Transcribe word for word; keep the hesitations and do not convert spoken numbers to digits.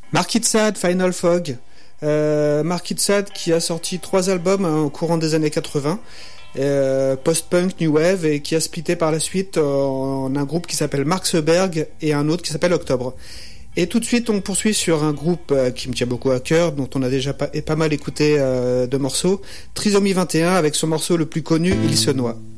Markitsad, Final Fog. Euh, Markitsad qui a sorti trois albums hein, au courant des années quatre-vingts, euh, post-punk, new wave, et qui a splitté par la suite en un groupe qui s'appelle Marxeberg et un autre qui s'appelle Octobre. Et tout de suite on poursuit sur un groupe euh, qui me tient beaucoup à cœur, dont on a déjà pas, pas mal écouté euh, de morceaux, Trisomie vingt et un avec son morceau le plus connu, Il se noie.